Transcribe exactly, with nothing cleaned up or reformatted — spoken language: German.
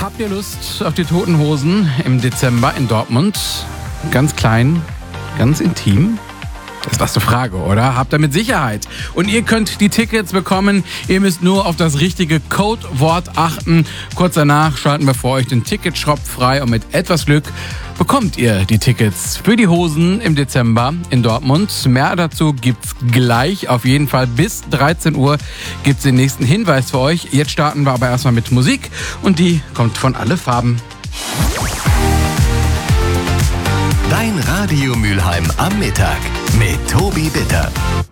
Habt ihr Lust auf die Toten Hosen im Dezember in Dortmund? Ganz klein, ganz intim? Das ist was eine Frage, oder? Habt ihr mit Sicherheit. Und ihr könnt die Tickets bekommen. Ihr müsst nur auf das richtige Codewort achten. Kurz danach schalten wir für euch den Ticketshop frei und mit etwas Glück bekommt ihr die Tickets für die Hosen im Dezember in Dortmund. Mehr dazu gibt's gleich. Auf jeden Fall bis dreizehn Uhr gibt's den nächsten Hinweis für euch. Jetzt starten wir aber erstmal mit Musik und die kommt von Alle Farben. Dein Radio Mülheim am Mittag mit Tobi Bitter.